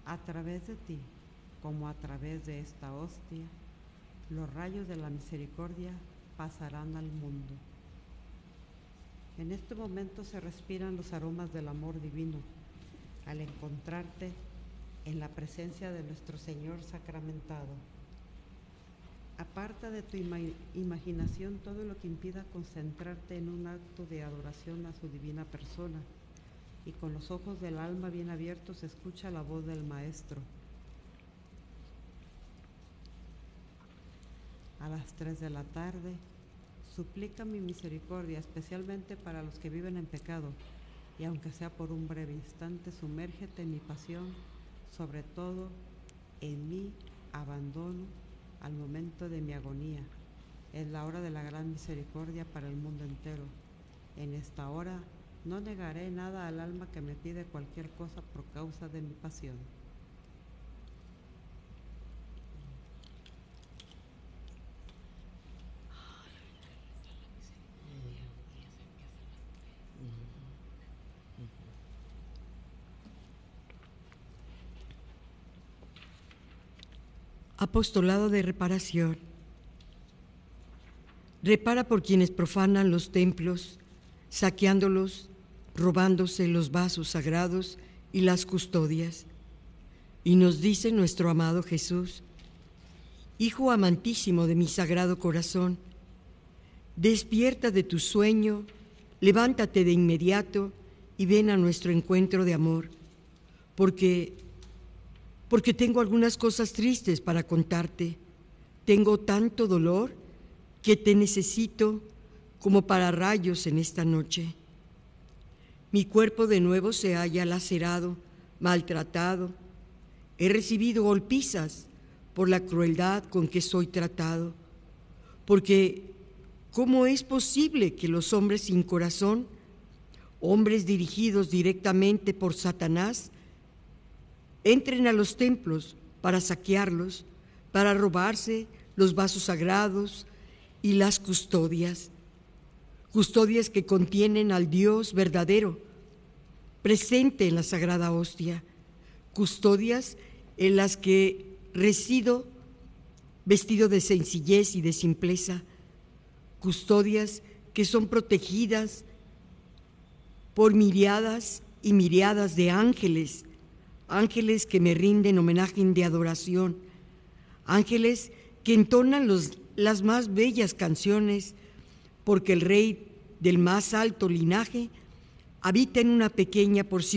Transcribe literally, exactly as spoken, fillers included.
A través de ti, como a través de esta hostia, los rayos de la misericordia pasarán al mundo. En este momento se respiran los aromas del amor divino al encontrarte en la presencia de nuestro Señor sacramentado. Aparta de tu ima imaginación todo lo que impida concentrarte en un acto de adoración a su divina persona, y con los ojos del alma bien abiertos escucha la voz del Maestro. A las tres de la tarde, suplica mi misericordia, especialmente para los que viven en pecado, y aunque sea por un breve instante, sumérgete en mi pasión, sobre todo en mi abandono al momento de mi agonía. Es la hora de la gran misericordia para el mundo entero. En esta hora no negaré nada al alma que me pide cualquier cosa por causa de mi pasión. Apostolado de reparación. Repara por quienes profanan los templos, saqueándolos, robándose los vasos sagrados y las custodias. Y nos dice nuestro amado Jesús: Hijo amantísimo de mi sagrado corazón, despierta de tu sueño, levántate de inmediato y ven a nuestro encuentro de amor, porque, porque tengo algunas cosas tristes para contarte. Tengo tanto dolor que te necesito como para rayos en esta noche. Mi cuerpo de nuevo se halla lacerado, maltratado. He recibido golpizas por la crueldad con que soy tratado, porque ¿cómo es posible que los hombres sin corazón, hombres dirigidos directamente por Satanás, entren a los templos para saquearlos, para robarse los vasos sagrados y las custodias? Custodias que contienen al Dios verdadero, presente en la sagrada hostia. Custodias en las que resido vestido de sencillez y de simpleza. Custodias que son protegidas por miriadas y miriadas de ángeles, ángeles que me rinden homenaje de adoración, ángeles que entonan los, las más bellas canciones, porque el Rey del más alto linaje habita en una pequeña porción